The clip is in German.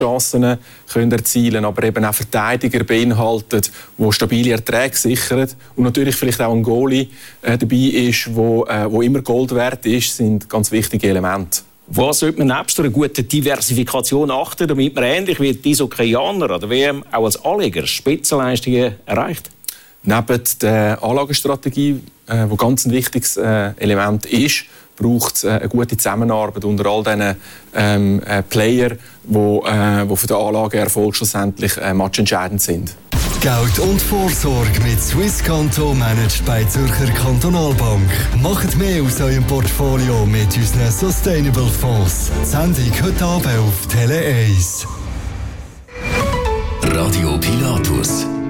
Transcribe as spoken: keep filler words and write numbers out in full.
Chancen können erzielen, aber eben auch Verteidiger beinhaltet, die stabile Erträge sichern und natürlich vielleicht auch ein Goalie äh, dabei ist, wo, äh, wo immer Gold wert ist, sind ganz wichtige Elemente. Was sollte man nebst einer guten Diversifikation achten, damit man ähnlich wie die Eishockeianer an der W M auch als Anleger Spitzenleistungen erreicht? Neben der Anlagestrategie, äh, wo ganz ein wichtiges äh, Element ist, braucht es äh, eine gute Zusammenarbeit unter all diesen ähm, äh, Playern, die äh, wo für den Anlageerfolg schlussendlich äh, matchentscheidend sind. Geld und Vorsorge mit Swisscanto managed bei Zürcher Kantonalbank. Macht mehr aus eurem Portfolio mit unseren Sustainable Fonds. Sendung heute Abend auf Tele eins. Radio Pilatus.